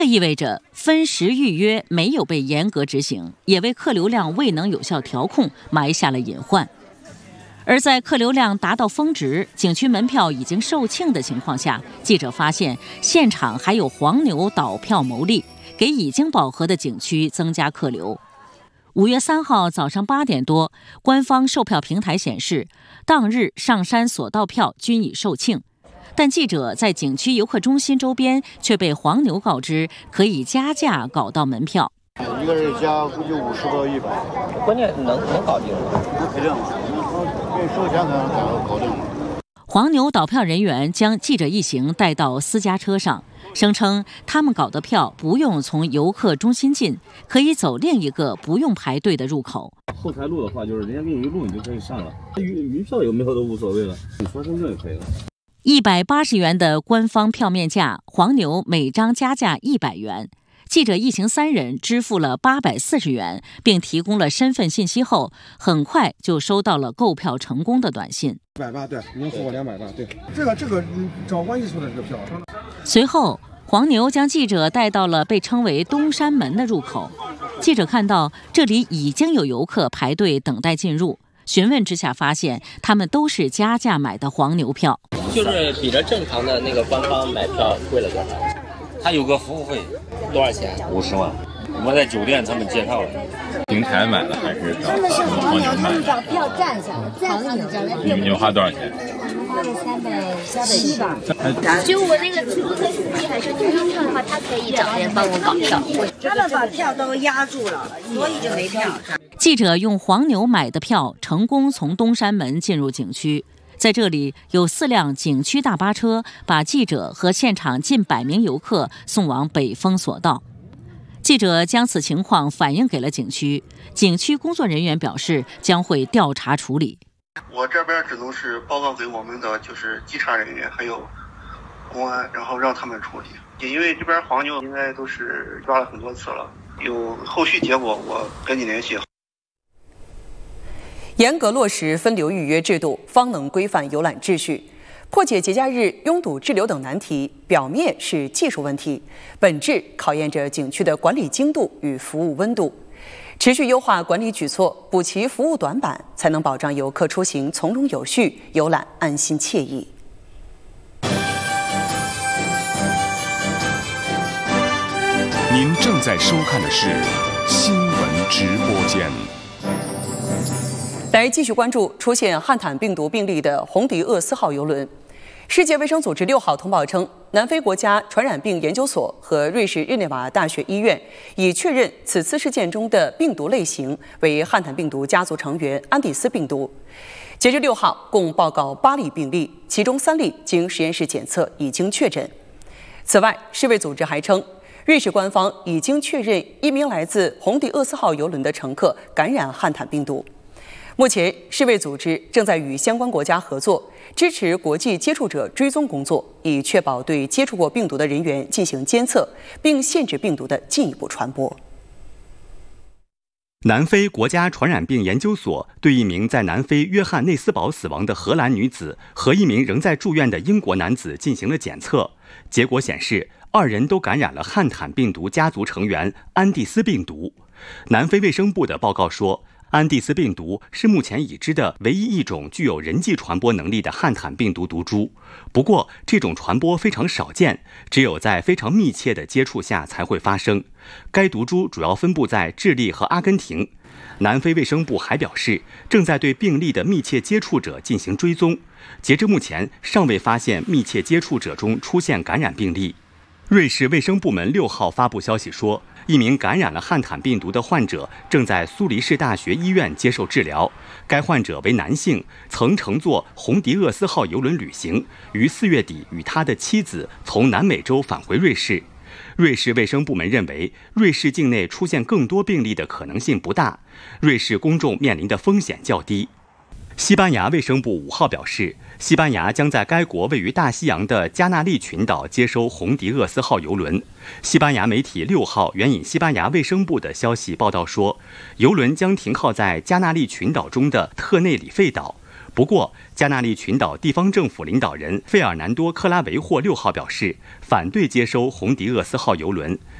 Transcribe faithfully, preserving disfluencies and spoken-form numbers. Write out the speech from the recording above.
这意味着分时预约没有被严格执行，也为客流量未能有效调控埋下了隐患。而在客流量达到峰值、景区门票已经售罄的情况下，记者发现现场还有黄牛倒票牟利，给已经饱和的景区增加客流。五月三号早上八点多，官方售票平台显示，当日上山索道票均已售罄。但记者在景区游客中心周边却被黄牛告知可以加价搞到门票， 一个人加估计五十到一百， 关键能能搞定吗？ 那肯定，因为收钱才能搞定嘛。 黄牛倒票人员将记者一行带到私家车上，声称他们搞的票不用从游客中心进，可以走另一个不用排队的入口。 后台录的话，就是人家给你一录，你就可以上了。余余票有没有都无所谓了，你刷身份证就可以了。 一百八十元的官方票面价，黄牛每张加价一百元。记者一行三人支付了八百四十元，并提供了身份信息后，很快就收到了购票成功的短信。 一百八，对，您付我两百八，对，这个这个找关系出的这个票。 随后，黄牛将记者带到了被称为东山门的入口。记者看到这里已经有游客排队等待进入，询问之下发现他们都是加价买的黄牛票， 就是比着正常的那个官方买票贵了多少？ 他有个服务费， 多少钱？ 五十万。我在酒店他们介绍了， 平台买的还是他们是黄牛，他们找票站下了，站上这来。 你们花多少钱？ 花了三百七吧。 就我那个出租车司机还是出租车的话，他可以找人帮我搞票。 他们把票都压住了，所以就没票。 记者用黄牛买的票，成功从东山门进入景区。在这里有四辆景区大巴车，把记者和现场近百名游客送往北风索道。记者将此情况反映给了景区，景区工作人员表示将会调查处理。 我这边只能是报告给我们的就是稽查人员还有公安，然后让他们处理。也因为这边黄牛应该都是抓了很多次了，有后续结果我跟你联系。 严格落实分流预约制度，方能规范游览秩序，破解节假日拥堵滞留等难题。表面是技术问题，本质考验着景区的管理精度与服务温度。持续优化管理举措，补齐服务短板，才能保障游客出行从容有序，游览安心惬意。 您正在收看的是新闻直播间。 来继续关注出现汉坦病毒病例的红迪厄斯号邮轮。世界卫生组织六号通报称，南非国家传染病研究所和瑞士日内瓦大学医院已确认此次事件中的病毒类型为汉坦病毒家族成员安第斯病毒。截至六号，共报告八例病例，其中三例经实验室检测已经确诊。此外，世卫组织还称，瑞士官方已经确认一名来自红迪厄斯号邮轮的乘客感染汉坦病毒。目前，世卫组织正在与相关国家合作，支持国际接触者追踪工作，以确保对接触过病毒的人员进行监测，并限制病毒的进一步传播。 南非国家传染病研究所对一名在南非约翰内斯堡死亡的荷兰女子和一名仍在住院的英国男子进行了检测，结果显示，二人都感染了汉坦病毒家族成员安第斯病毒。南非卫生部的报告说，安第斯病毒是目前已知的唯一一种具有人际传播能力的汉坦病毒毒株。不过，这种传播非常少见，只有在非常密切的接触下才会发生。该毒株主要分布在智利和阿根廷。南非卫生部还表示，正在对病例的密切接触者进行追踪。截至目前，尚未发现密切接触者中出现感染病例。瑞士卫生部门六号发布消息说，一名感染了汉坦病毒的患者正在苏黎世大学医院接受治疗。该患者为男性，曾乘坐红迪厄斯号邮轮旅行，于四月底与他的妻子从南美洲返回瑞士。瑞士卫生部门认为，瑞士境内出现更多病例的可能性不大，瑞士公众面临的风险较低。西班牙卫生部五号表示，西班牙将在该国位于大西洋的加纳利群岛接收红迪厄斯号邮轮。西班牙媒体六号援引西班牙卫生部的消息报道说，邮轮将停靠在加纳利群岛中的特内里费岛。 不过，加那利群岛地方政府领导人费尔南多·克拉维霍六号表示，反对接收红迪厄斯号邮轮。